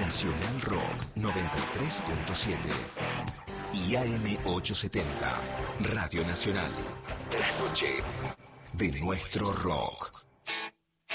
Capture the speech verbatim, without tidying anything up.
Nacional Rock noventa y tres punto siete y A M ochocientos setenta, Radio Nacional. De la noche de nuestro rock.